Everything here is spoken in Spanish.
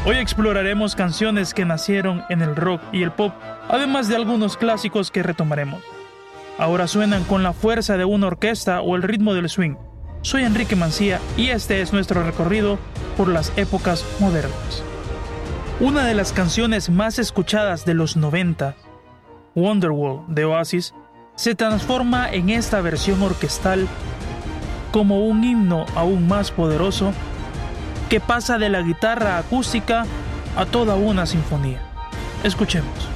Hoy exploraremos canciones que nacieron en el rock y el pop, además de algunos clásicos que retomaremos. Ahora suenan con la fuerza de una orquesta o el ritmo del swing. Soy Enrique Mancía y este es nuestro recorrido por las épocas modernas. Una de las canciones más escuchadas de los 90, Wonderwall de Oasis, se transforma en esta versión orquestal como un himno aún más poderoso que pasa de la guitarra acústica a toda una sinfonía. Escuchemos.